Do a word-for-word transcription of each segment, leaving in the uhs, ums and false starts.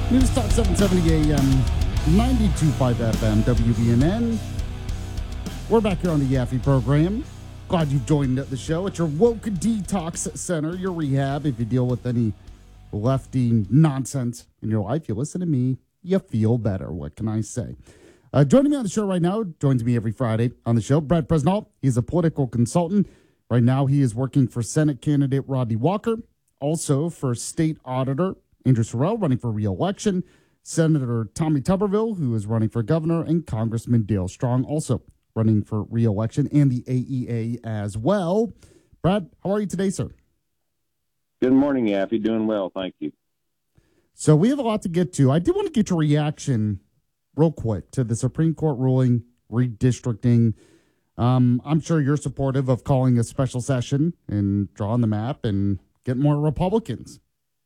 News Talk seven seventy A M, ninety-two point five F M, W B N N. We're back here on the Yaffe program. Glad you've joined the show. It's your woke detox center, your rehab. If you deal with any lefty nonsense in your life, you listen to me, you feel better. What can I say? Uh, joining me on the show right now, joins me every Friday on the show, Brad Presnall. He's a political consultant. Right now, he is working for Senate candidate Rodney Walker, also for state auditor Andrew Sorrell, running for re-election, Senator Tommy Tuberville, who is running for governor, and Congressman Dale Strong, also running for re-election, and the A E A as well. Brad, how are you today, sir? Good morning, Yaffe. Doing well, thank you. So we have a lot to get to. I did want to get your reaction real quick to the Supreme Court ruling, redistricting. Um, I'm sure you're supportive of calling a special session and drawing the map and get more Republicans.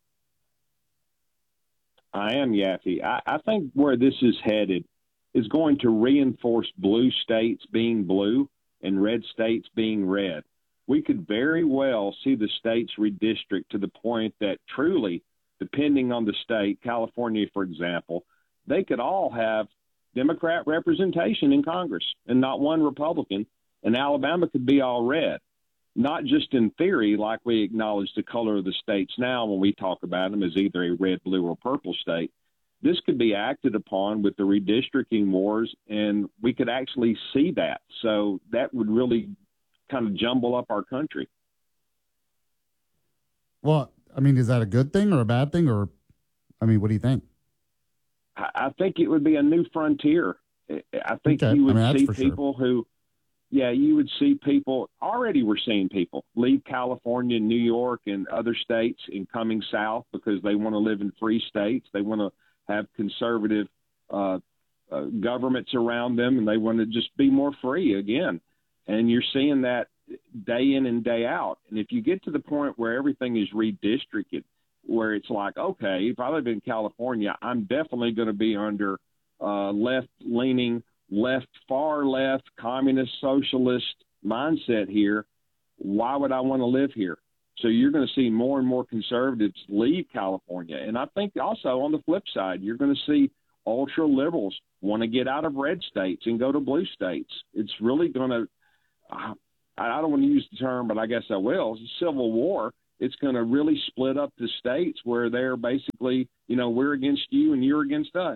I am, Yaffe. I, I think where this is headed is going to reinforce blue states being blue and red states being red. We could very well see the states redistrict to the point that truly, depending on the state, California, for example, they could all have Democrat representation in Congress and not one Republican, and Alabama could be all red. Not just in theory, like we acknowledge the color of the states now when we talk about them as either a red, blue, or purple state. This could be acted upon with the redistricting wars, and we could actually see that. So that would really kind of jumble up our country. Well, I mean, is that a good thing or a bad thing? Or, I mean, what do you think? I, I think it would be a new frontier. I think okay. you would I mean, see people sure. who Yeah, you would see people, already we're seeing people leave California and New York and other states and coming south because they want to live in free states. They want to have conservative uh, uh, governments around them, and they want to just be more free again. And you're seeing that day in and day out. And if you get to the point where everything is redistricted, where it's like, okay, if I live in California, I'm definitely going to be under uh, left-leaning left, far left, communist, socialist mindset here. Why would I want to live here? So you're going to see more and more conservatives leave California. And I think also on the flip side, you're going to see ultra liberals want to get out of red states and go to blue states. It's really going to, I don't want to use the term, but I guess I will, it's a civil war. It's going to really split up the states where they're basically, you know, we're against you and you're against us.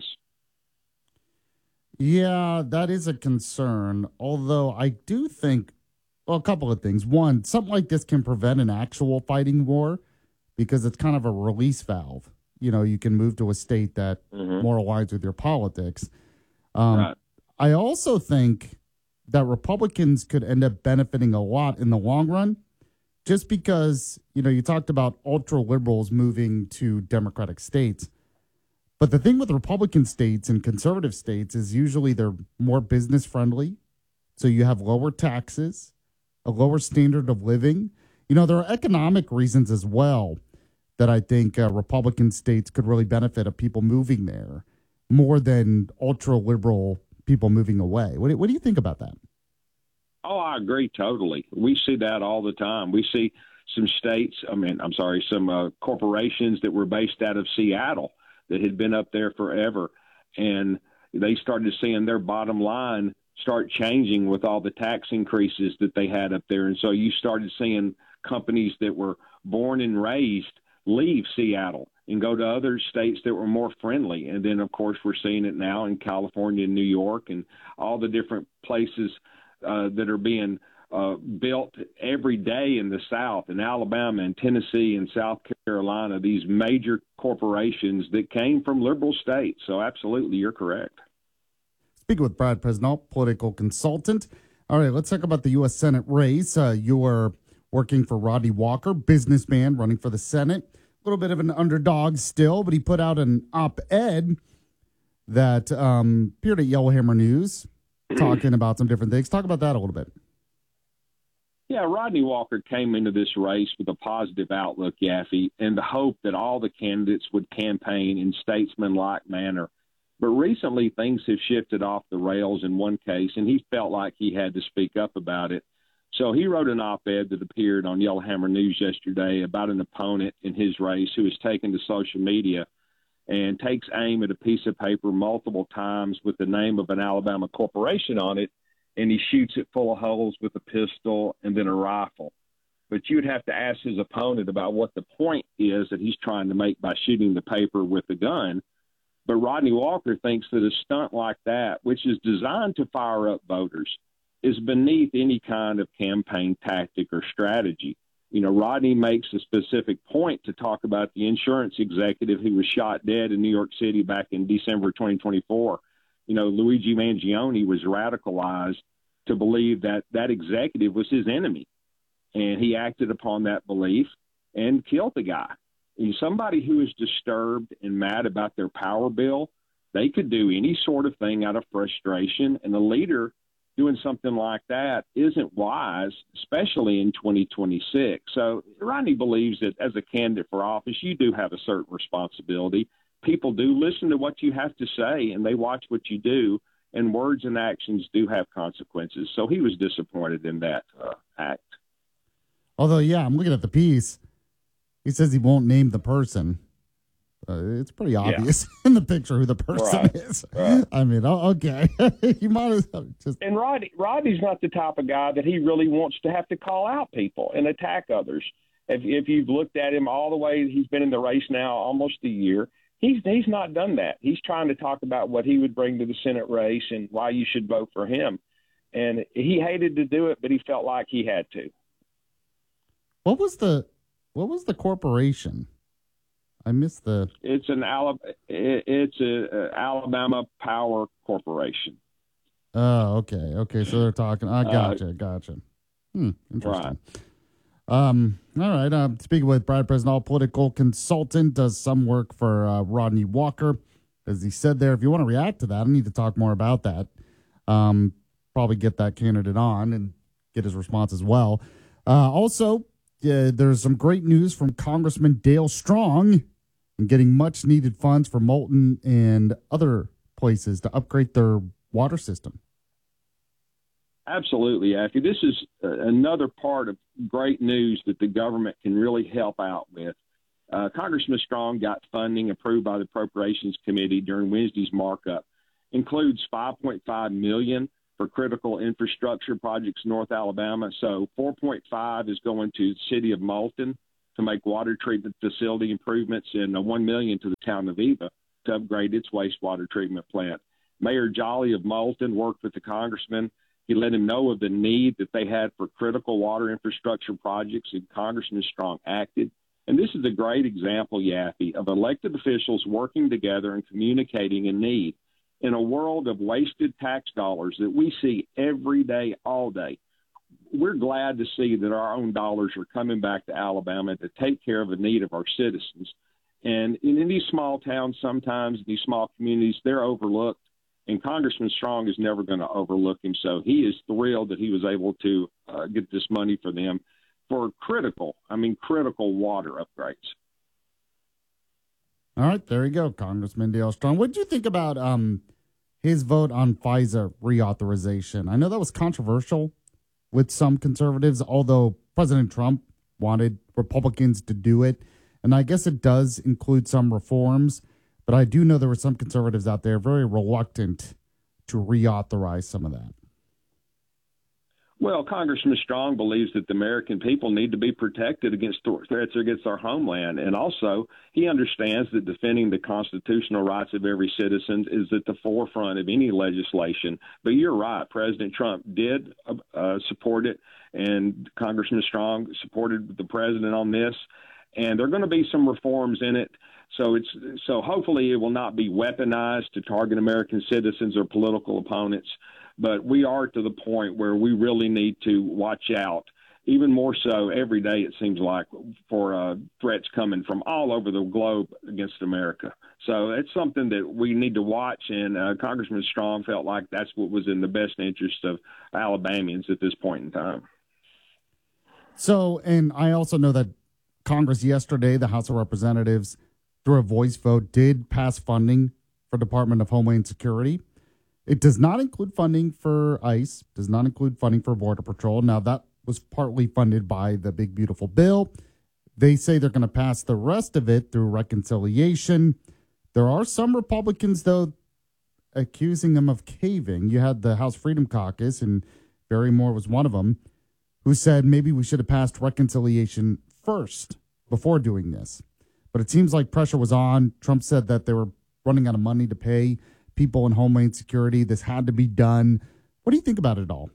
Yeah, that is a concern. Although I do think, well, a couple of things. One, something like this can prevent an actual fighting war because it's kind of a release valve. You know, you can move to a state that mm-hmm. more aligns with your politics. Um, right. I also think that Republicans could end up benefiting a lot in the long run just because, you know, you talked about ultra liberals moving to Democratic states. But the thing with Republican states and conservative states is usually they're more business friendly. So you have lower taxes, a lower standard of living. You know, there are economic reasons as well that I think uh, Republican states could really benefit of people moving there more than ultra liberal people moving away. What do, what do you think about that? Oh, I agree totally. We see that all the time. We see some states, I mean, I'm sorry, some uh, corporations that were based out of Seattle that had been up there forever, and they started seeing their bottom line start changing with all the tax increases that they had up there. And so you started seeing companies that were born and raised leave Seattle and go to other states that were more friendly. And then, of course, we're seeing it now in California and New York and all the different places uh, that are being Uh, built every day in the South, in Alabama and Tennessee and South Carolina, these major corporations that came from liberal states. So absolutely, you're correct. Speaking with Brad Presnall, political consultant. All right, let's talk about the U S Senate race. Uh, you are working for Rodney Walker, businessman running for the Senate. A little bit of an underdog still, but he put out an op-ed that um, appeared at Yellowhammer News talking about some different things. Talk about that a little bit. Yeah, Rodney Walker came into this race with a positive outlook, Yaffe, and the hope that all the candidates would campaign in statesman-like manner. But recently, things have shifted off the rails in one case, and he felt like he had to speak up about it. So he wrote an op-ed that appeared on Yellowhammer News yesterday about an opponent in his race who has taken to social media and takes aim at a piece of paper multiple times with the name of an Alabama corporation on it, and he shoots it full of holes with a pistol and then a rifle. But you'd have to ask his opponent about what the point is that he's trying to make by shooting the paper with the gun. But Rodney Walker thinks that a stunt like that, which is designed to fire up voters, is beneath any kind of campaign tactic or strategy. You know, Rodney makes a specific point to talk about the insurance executive who was shot dead in New York City back in December twenty twenty-four. You know, Luigi Mangione was radicalized to believe that that executive was his enemy. And he acted upon that belief and killed the guy. And somebody who is disturbed and mad about their power bill, they could do any sort of thing out of frustration. And the leader doing something like that isn't wise, especially in twenty twenty-six. So Rodney believes that as a candidate for office, you do have a certain responsibility. People do listen to what you have to say, and they watch what you do, and words and actions do have consequences. So he was disappointed in that uh, act. Although, yeah, I'm looking at the piece. He says he won't name the person. Uh, it's pretty obvious yeah. in the picture who the person right. is. Right. I mean, oh, okay. you might as well just. And Rodney, Rodney's not the type of guy that he really wants to have to call out people and attack others. If, if you've looked at him all the way, he's been in the race now almost a year. He's he's not done that. He's trying to talk about what he would bring to the Senate race and why you should vote for him. And he hated to do it, but he felt like he had to. What was the what was the corporation? I missed the. It's an Alabama. It's a, a Alabama Power Corporation. Oh, okay, okay. So they're talking. I gotcha, uh, gotcha. Hmm, interesting. Right. Um. All right. Uh, speaking with Brad Presnell, political consultant, does some work for uh, Rodney Walker. As he said there, if you want to react to that, I need to talk more about that. Um. Probably get that candidate on and get his response as well. Uh. Also. Uh, there's some great news from Congressman Dale Strong in getting much needed funds for Moulton and other places to upgrade their water system. Absolutely, Affy. This is uh, another part of great news that the government can really help out with. Uh, Congressman Strong got funding approved by the Appropriations Committee during Wednesday's markup. Includes five point five million dollars for critical infrastructure projects in North Alabama. So four point five is going to the city of Moulton to make water treatment facility improvements, and one million dollars to the town of Eva to upgrade its wastewater treatment plant. Mayor Jolly of Moulton worked with the congressman. He let him know of the need that they had for critical water infrastructure projects, and Congressman Strong acted. And this is a great example, Yaffee, of elected officials working together and communicating a need. In a world of wasted tax dollars that we see every day, all day, we're glad to see that our own dollars are coming back to Alabama to take care of the need of our citizens. And in these small towns, sometimes these small communities, they're overlooked, and Congressman Strong is never going to overlook him. So he is thrilled that he was able to uh, get this money for them for critical, I mean, critical water upgrades. All right, there you go, Congressman Dale Strong. What did you think about um, his vote on FISA reauthorization? I know that was controversial with some conservatives, although President Trump wanted Republicans to do it. And I guess it does include some reforms, but I do know there were some conservatives out there very reluctant to reauthorize some of that. Well, Congressman Strong believes that the American people need to be protected against threats against our homeland. And also, he understands that defending the constitutional rights of every citizen is at the forefront of any legislation. But you're right. President Trump did uh, support it, and Congressman Strong supported the president on this. And there are going to be some reforms in it. So it's so hopefully it will not be weaponized to target American citizens or political opponents. But we are to the point where we really need to watch out, even more so every day, it seems like, for uh, threats coming from all over the globe against America. So it's something that we need to watch, and uh, Congressman Strong felt like that's what was in the best interest of Alabamians at this point in time. So, and I also know that Congress yesterday, the House of Representatives, through a voice vote, did pass funding for Department of Homeland Security. It does not include funding for ICE, does not include funding for Border Patrol. Now, that was partly funded by the Big Beautiful Bill. They say they're going to pass the rest of it through reconciliation. There are some Republicans, though, accusing them of caving. You had the House Freedom Caucus, and Barry Moore was one of them, who said maybe we should have passed reconciliation first before doing this. But it seems like pressure was on. Trump said that they were running out of money to pay people in Homeland Security. This had to be done. What do you think about it all?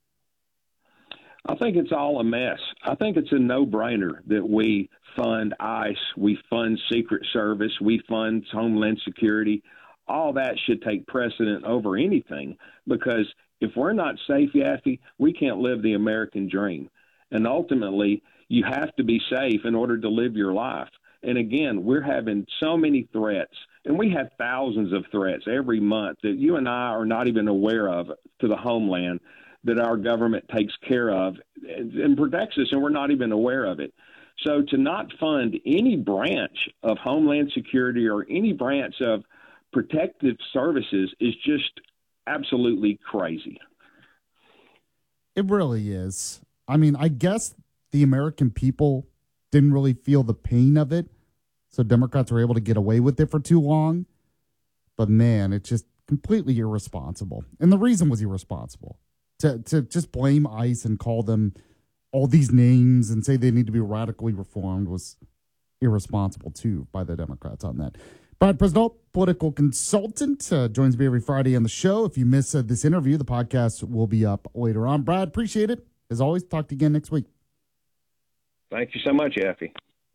I think it's all a mess. I think it's a no-brainer that we fund ICE, we fund Secret Service, we fund Homeland Security. All that should take precedent over anything, because if we're not safe, Yaffe, we can't live the American dream. And ultimately, you have to be safe in order to live your life. And again, we're having so many threats, and we have thousands of threats every month that you and I are not even aware of to the homeland, that our government takes care of and protects us, and we're not even aware of it. So to not fund any branch of Homeland Security or any branch of protective services is just absolutely crazy. It really is. I mean, I guess the American people didn't really feel the pain of it, so Democrats were able to get away with it for too long. But man, it's just completely irresponsible. And the reason was irresponsible. To to just blame ICE and call them all these names and say they need to be radically reformed was irresponsible, too, by the Democrats on that. Brad Presnell, political consultant, uh, joins me every Friday on the show. If you miss uh, this interview, the podcast will be up later on. Brad, appreciate it. As always, talk to you again next week. Thank you so much, Yaffe.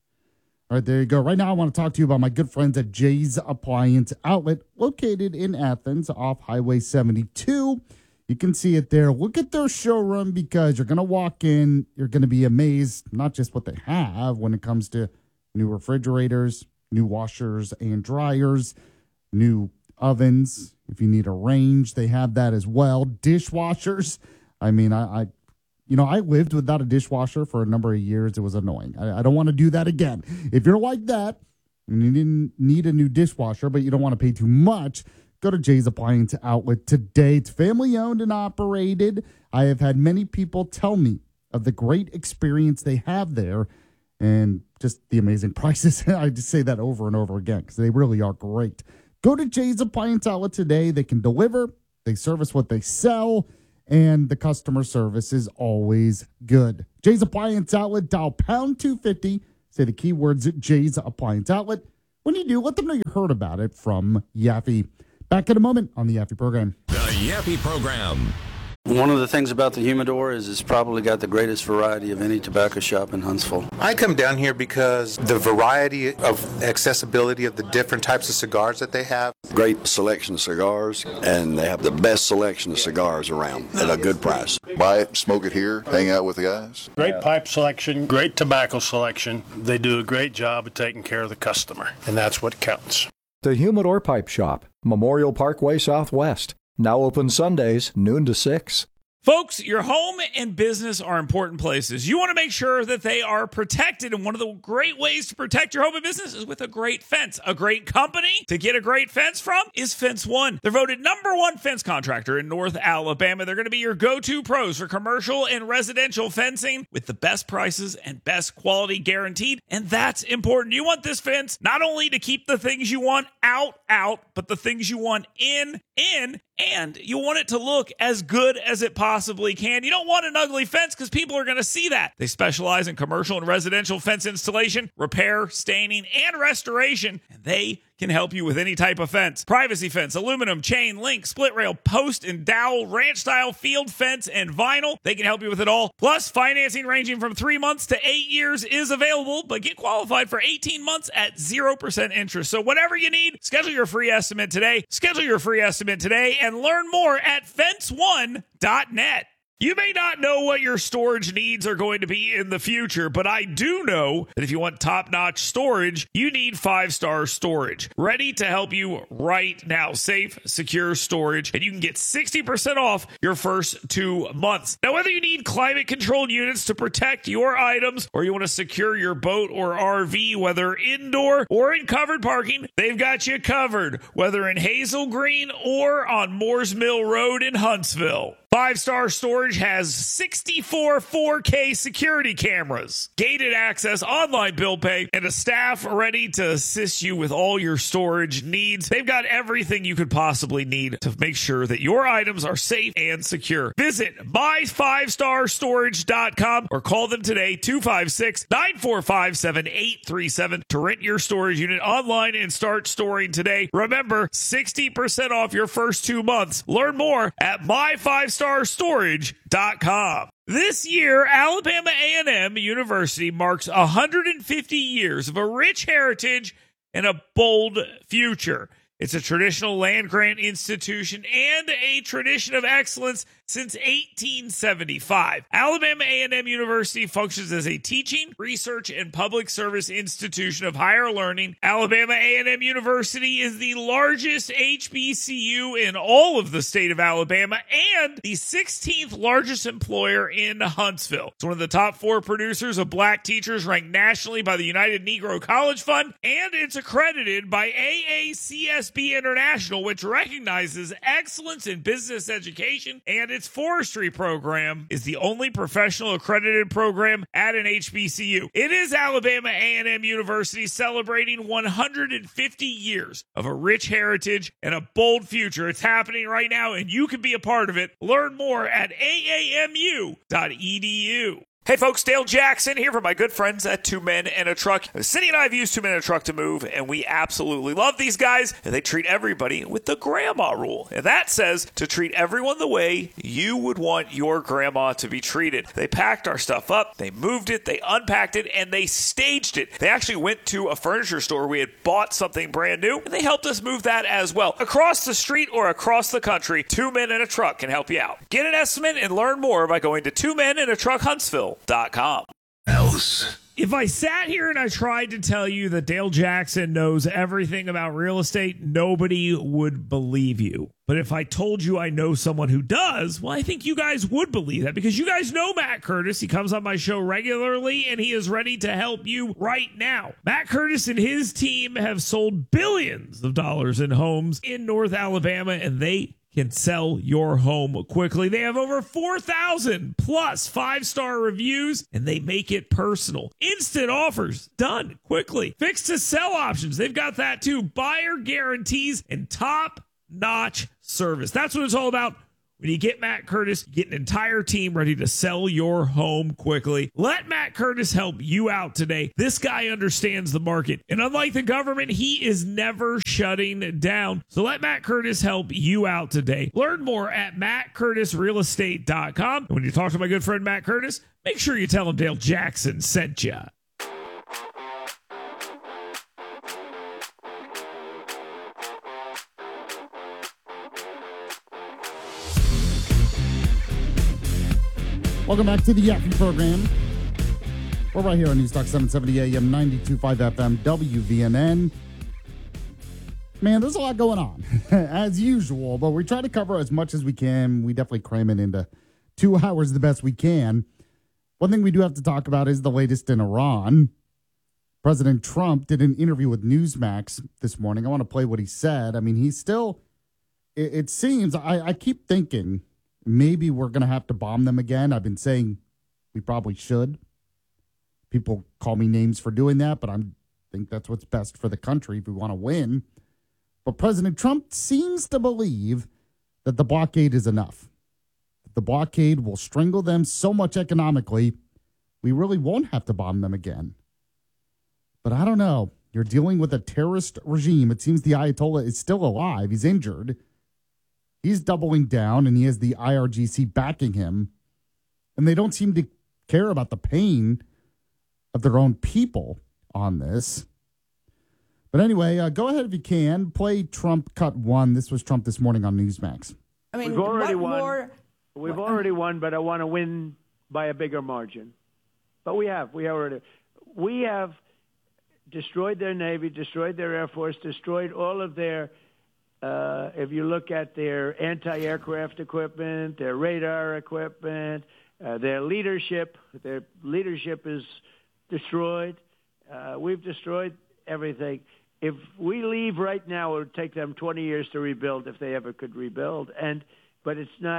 All right, there you go. Right now, I want to talk to you about my good friends at Jay's Appliance Outlet, located in Athens off Highway seventy-two. You can see it there. Look at their showroom, because you're going to walk in. You're going to be amazed, not just what they have when it comes to new refrigerators, new washers and dryers, new ovens. If you need a range, they have that as well. Dishwashers. I mean, I, I you know, I lived without a dishwasher for a number of years. It was annoying. I, I don't want to do that again. If you're like that and you didn't need a new dishwasher, but you don't want to pay too much, go to Jay's Appliance Outlet today. It's family owned and operated. I have had many people tell me of the great experience they have there and just the amazing prices. I just say that over and over again because they really are great. Go to Jay's Appliance Outlet today. They can deliver, they service what they sell, and the customer service is always good. Jay's Appliance Outlet, dial pound two fifty. Say the keywords at Jay's Appliance Outlet. When you do, let them know you heard about it from Yaffe. Back in a moment on the Yaffe Program. The Yaffe Program. One of the things about the Humidor is it's probably got the greatest variety of any tobacco shop in Huntsville. I come down here because the variety of accessibility of the different types of cigars that they have. Great selection of cigars, and they have the best selection of cigars around at a good price. Buy it, smoke it here, hang out with the guys. Great pipe selection, great tobacco selection. They do a great job of taking care of the customer, and that's what counts. The Humidor Pipe Shop, Memorial Parkway Southwest. Now open Sundays, noon to six. Folks, your home and business are important places. You want to make sure that they are protected, and one of the great ways to protect your home and business is with a great fence. A great company to get a great fence from is Fence One. They're voted number one fence contractor in North Alabama. They're going to be your go-to pros for commercial and residential fencing with the best prices and best quality guaranteed, and that's important. You want this fence not only to keep the things you want out, out, but the things you want in, in, and you want it to look as good as it possibly can. You don't want an ugly fence because people are going to see that. They specialize in commercial and residential fence installation, repair, staining, and restoration, and they can help you with any type of fence. Privacy fence, aluminum, chain, link, split rail, post and dowel, ranch style, field fence, and vinyl. They can help you with it all. Plus, financing ranging from three months to eight years is available, but get qualified for eighteen months at zero percent interest. So whatever you need, schedule your free estimate today. Schedule your free estimate today and learn more at fence one dot net. You may not know what your storage needs are going to be in the future, but I do know that if you want top-notch storage, you need Five Star Storage. Ready to help you right now. Safe, secure storage, and you can get sixty percent off your first two months. Now, whether you need climate-controlled units to protect your items or you want to secure your boat or R V, whether indoor or in covered parking, they've got you covered, whether in Hazel Green or on Moores Mill Road in Huntsville. Five Star Storage has sixty-four four K security cameras, gated access, online bill pay, and a staff ready to assist you with all your storage needs. They've got everything you could possibly need to make sure that your items are safe and secure. Visit my five star storage dot com or call them today, two five six, nine four five, seven eight three seven, to rent your storage unit online and start storing today. Remember, sixty percent off your first two months. Learn more at my five star storage dot com. This year, Alabama A and M University marks one hundred fifty years of a rich heritage and a bold future. It's a traditional land-grant institution and a tradition of excellence since eighteen seventy-five. Alabama A and M University functions as a teaching, research, and public service institution of higher learning. Alabama A and M University is the largest H B C U in all of the state of Alabama and the sixteenth largest employer in Huntsville. It's one of the top four producers of black teachers ranked nationally by the United Negro College Fund, and it's accredited by A A C S B International, which recognizes excellence in business education, and its forestry program is the only professional accredited program at an H B C U. It is Alabama A and M University celebrating one hundred fifty years of a rich heritage and a bold future. It's happening right now, and you can be a part of it. Learn more at A A M U dot E D U. Hey folks, Dale Jackson here for my good friends at Two Men and a Truck. Cindy and I have used Two Men and a Truck to move, and we absolutely love these guys, and they treat everybody with the grandma rule. And that says to treat everyone the way you would want your grandma to be treated. They packed our stuff up, they moved it, they unpacked it, and they staged it. They actually went to a furniture store. We had bought something brand new, and they helped us move that as well. Across the street or across the country, Two Men and a Truck can help you out. Get an estimate and learn more by going to Two Men and a Truck Huntsville dot com. Else. If I sat here and I tried to tell you that Dale Jackson knows everything about real estate, nobody would believe you. But if I told you I know someone who does, well, I think you guys would believe that, because you guys know Matt Curtis. He comes on my show regularly, and he is ready to help you right now. Matt Curtis and his team have sold billions of dollars in homes in North Alabama, and they can sell your home quickly. They have over four thousand plus five-star reviews, and they make it personal. Instant offers, done quickly. Fix to sell options, they've got that too. Buyer guarantees and top-notch service. That's what it's all about. When you get Matt Curtis, you get an entire team ready to sell your home quickly. Let Matt Curtis help you out today. This guy understands the market, and unlike the government, he is never shutting down. So let Matt Curtis help you out today. Learn more at Matt Curtis Real Estate dot com. And when you talk to my good friend Matt Curtis, make sure you tell him Dale Jackson sent you. Welcome back to the Yappy program. We're right here on News Talk seven seventy A M, ninety-two point five F M, W V N N. Man, there's a lot going on, as usual, but we try to cover as much as we can. We definitely cram it into two hours the best we can. One thing we do have to talk about is the latest in Iran. President Trump did an interview with Newsmax this morning. I want to play what he said. I mean, he's still, it, it seems, I, I keep thinking, maybe we're going to have to bomb them again. I've been saying we probably should. People call me names for doing that, but I think that's what's best for the country if we want to win. But President Trump seems to believe that the blockade is enough. The blockade will strangle them so much economically, we really won't have to bomb them again. But I don't know. You're dealing with a terrorist regime. It seems the Ayatollah is still alive. He's injured. He's doubling down, and he has the I R G C backing him. And they don't seem to care about the pain of their own people on this. But anyway, uh, go ahead if you can. Play Trump cut one. This was Trump this morning on Newsmax. I mean, we've already what won. More, we've what, already won, but I want to win by a bigger margin. But we have. We already. We have destroyed their Navy, destroyed their Air Force, destroyed all of their, uh, if you look at their anti-aircraft equipment, their radar equipment, uh, their leadership. Their leadership is destroyed. Uh, we've destroyed everything. If we leave right now, it would take them twenty years to rebuild if they ever could rebuild. And but it's not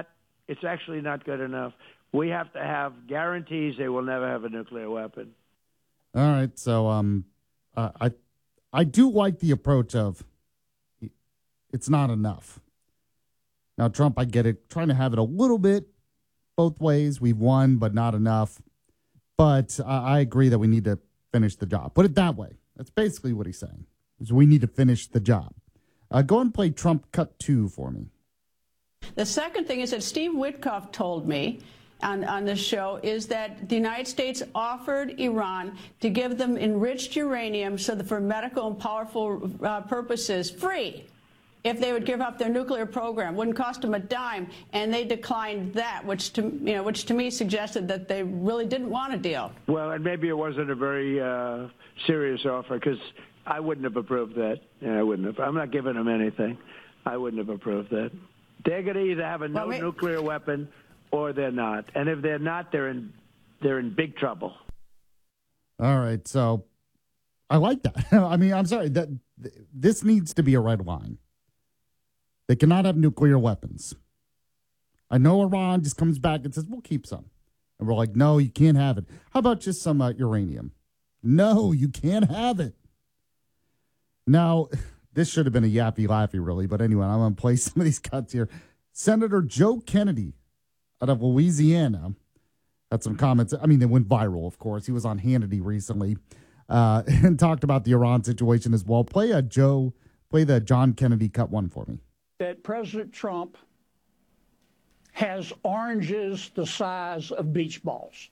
It's actually not good enough. We have to have guarantees they will never have a nuclear weapon. All right, so um, uh, I I do like the approach of it's not enough. Now, Trump, I get it, trying to have it a little bit both ways. We've won, but not enough. But uh, I agree that we need to finish the job. Put it that way. That's basically what he's saying, is we need to finish the job. Uh, go and play Trump Cut two for me. The second thing is that Steve Witkoff told me on, on this show is that the United States offered Iran to give them enriched uranium so that for medical and powerful uh, purposes, free, if they would give up their nuclear program. Wouldn't cost them a dime, and they declined that, which to, you know, which to me suggested that they really didn't want a deal. Well, and maybe it wasn't a very uh, serious offer, because I wouldn't have approved that. Yeah, I wouldn't have. I'm not giving them anything. I wouldn't have approved that. They're going to either have a no well, nuclear weapon or they're not. And if they're not, they're in they're in big trouble. All right, so I like that. I mean, I'm sorry, that this needs to be a red line. They cannot have nuclear weapons. I know Iran just comes back and says, we'll keep some. And we're like, no, you can't have it. How about just some uh, uranium? No, you can't have it. Now, this should have been a yappy laffy, really. But anyway, I'm going to play some of these cuts here. Senator Joe Kennedy out of Louisiana had some comments. I mean, they went viral, of course. He was on Hannity recently uh, and talked about the Iran situation as well. Play a Joe, play the John Kennedy cut one for me. That President Trump has oranges the size of beach balls.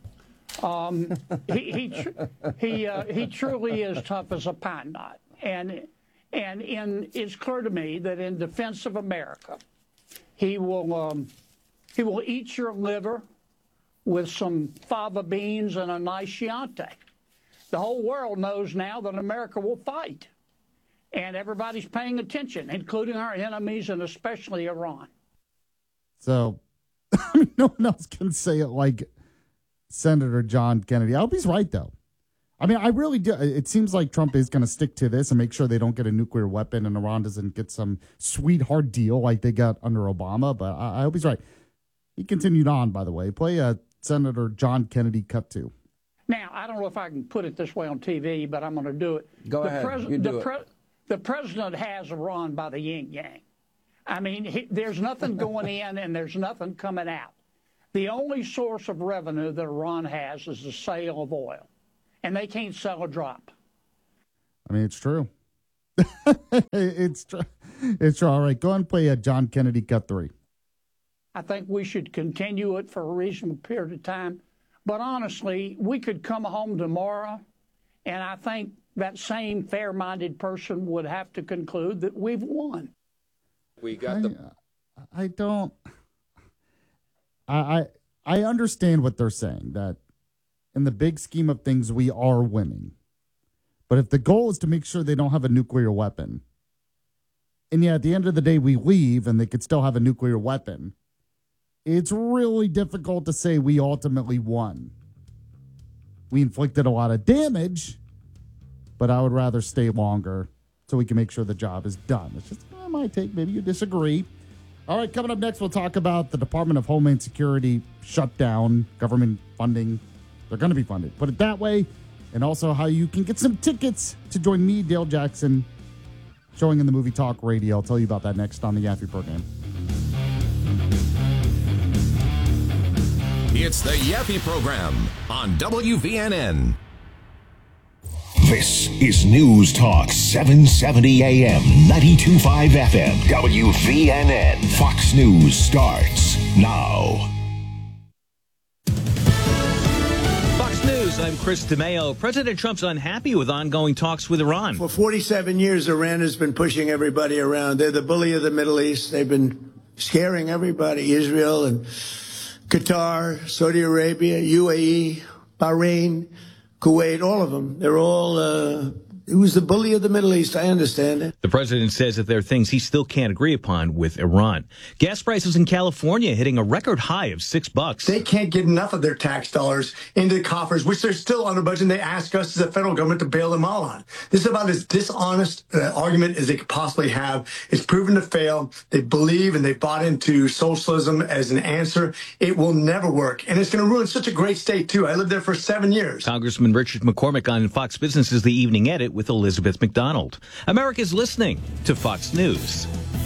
Um, he he tr- he, uh, he truly is tough as a pine knot, and and in it's clear to me that in defense of America, he will um, he will eat your liver with some fava beans and a nice Chianti. The whole world knows now that America will fight. And everybody's paying attention, including our enemies and especially Iran. So, I mean, no one else can say it like Senator John Kennedy. I hope he's right, though. I mean, I really do. It seems like Trump is going to stick to this and make sure they don't get a nuclear weapon and Iran doesn't get some sweetheart deal like they got under Obama. But I, I hope he's right. He continued on, by the way. Play uh, Senator John Kennedy cut two. Now, I don't know if I can put it this way on T V, but I'm going to do it. Go the ahead. Pres- you do the it. Pre- The president has Iran by the yin yang. I mean, he, there's nothing going in and there's nothing coming out. The only source of revenue that Iran has is the sale of oil, and they can't sell a drop. I mean, it's true. it's true. It's true. All right, go and play a John Kennedy cut three. I think we should continue it for a reasonable period of time. But honestly, we could come home tomorrow, and I think that same fair-minded person would have to conclude that we've won. We got the. I, I don't. I, I I understand what they're saying, that in the big scheme of things, we are winning. But if the goal is to make sure they don't have a nuclear weapon, and yet at the end of the day we leave and they could still have a nuclear weapon, it's really difficult to say we ultimately won. We inflicted a lot of damage, but I would rather stay longer so we can make sure the job is done. It's just uh, my take. Maybe you disagree. All right, coming up next, we'll talk about the Department of Homeland Security shutdown, government funding. They're going to be funded. Put it that way. And also how you can get some tickets to join me, Dale Jackson, showing in the Movie Talk Radio. I'll tell you about that next on the Yaffe program. It's the Yaffe program on W V N N. This is News Talk seven seventy A M, ninety-two point five F M, W V N N. Fox News starts now. Fox News, I'm Chris DeMeo. President Trump's unhappy with ongoing talks with Iran. For forty-seven years, Iran has been pushing everybody around. They're the bully of the Middle East. They've been scaring everybody, Israel and Qatar, Saudi Arabia, U A E, Bahrain, Kuwait, all of them. They're all uh, He was the bully of the Middle East. I understand it. The president says that there are things he still can't agree upon with Iran. Gas prices in California hitting a record high of six bucks. They can't get enough of their tax dollars into the coffers, which they're still under budget, and they ask us as a federal government to bail them all on. This is about as dishonest uh, argument as they could possibly have. It's proven to fail. They believe and they bought into socialism as an answer. It will never work, and it's going to ruin such a great state, too. I lived there for seven years. Congressman Richard McCormick on Fox Business's The Evening Edit with Elizabeth McDonald. America's listening to Fox News.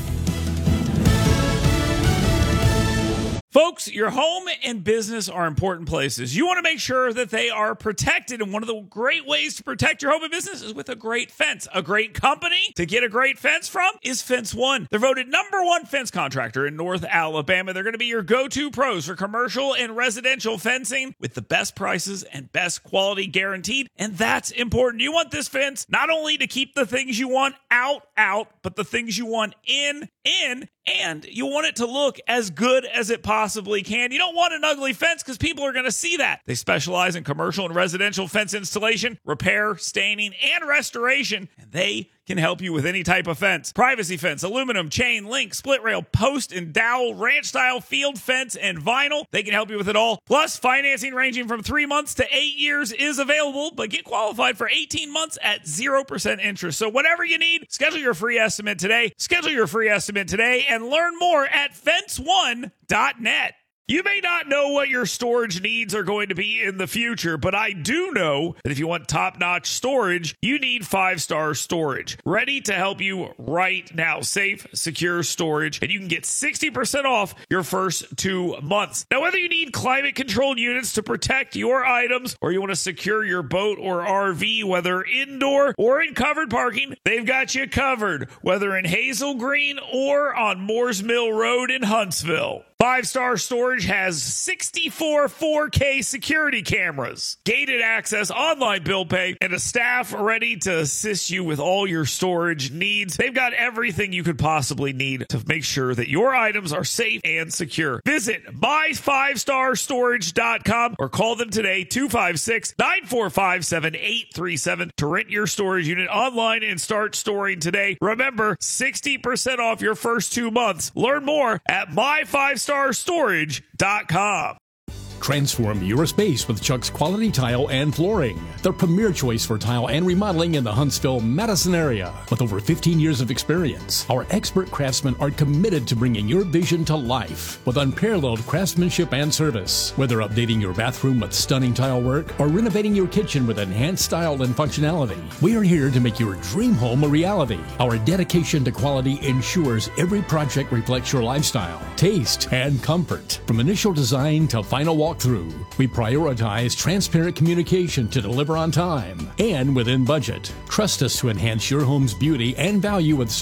Folks, your home and business are important places. You want to make sure that they are protected, and one of the great ways to protect your home and business is with a great fence. A great company to get a great fence from is Fence One. They're voted number one fence contractor in North Alabama. They're going to be your go-to pros for commercial and residential fencing with the best prices and best quality guaranteed, and that's important. You want this fence not only to keep the things you want out, out, but the things you want in, in, and you want it to look as good as it possibly can. You don't want an ugly fence because people are going to see that. They specialize in commercial and residential fence installation, repair, staining, and restoration, and they can help you with any type of fence. Privacy fence, aluminum, chain, link, split rail, post and dowel, ranch style, field fence, and vinyl. They can help you with it all. Plus, financing ranging from three months to eight years is available, but get qualified for eighteen months at zero percent interest. So whatever you need, schedule your free estimate today. Schedule your free estimate today and learn more at fence one dot net. You may not know what your storage needs are going to be in the future, but I do know that if you want top-notch storage, you need Five Star Storage. Ready to help you right now. Safe, secure storage, and you can get sixty percent off your first two months. Now, whether you need climate-controlled units to protect your items or you want to secure your boat or R V, whether indoor or in covered parking, they've got you covered, whether in Hazel Green or on Moores Mill Road in Huntsville. Five Star Storage has sixty-four four K security cameras, gated access, online bill pay, and a staff ready to assist you with all your storage needs. They've got everything you could possibly need to make sure that your items are safe and secure. Visit my five star storage dot com or call them today, two five six, nine four five, seven eight three seven, to rent your storage unit online and start storing today. Remember, sixty percent off your first two months. Learn more at my five star storage dot com. Transform your space with Chuck's Quality Tile and Flooring, the premier choice for tile and remodeling in the Huntsville-Madison area. With over fifteen years of experience, our expert craftsmen are committed to bringing your vision to life with unparalleled craftsmanship and service. Whether updating your bathroom with stunning tile work or renovating your kitchen with enhanced style and functionality, we are here to make your dream home a reality. Our dedication to quality ensures every project reflects your lifestyle, taste, and comfort. From initial design to final walk through, we prioritize transparent communication to deliver on time and within budget. Trust us to enhance your home's beauty and value with